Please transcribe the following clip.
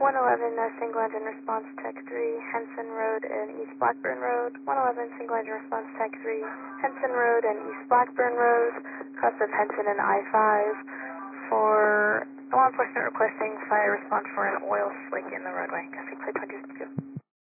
single engine response tech 3, Henson Road and East Blackburn Road. 111 single engine response tech 3, Henson Road and East Blackburn Road, cross of Henson and I-5 for law enforcement requesting fire response for an oil slick in the roadway. Cassie Play 22.